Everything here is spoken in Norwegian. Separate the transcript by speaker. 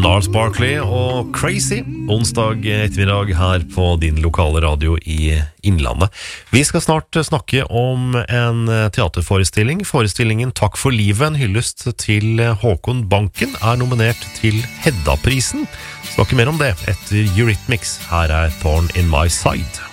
Speaker 1: Gnarls Barkley og Crazy onsdag ettermiddag her på din lokale radio i Innlandet. Vi skal snart snakke om en teaterforestilling. Forestillingen Takk for livet, en hyllest til Håkon Banken, er nominert til Hedda-prisen. Snakker mer om det etter Eurythmics. Her er Thorn in my side.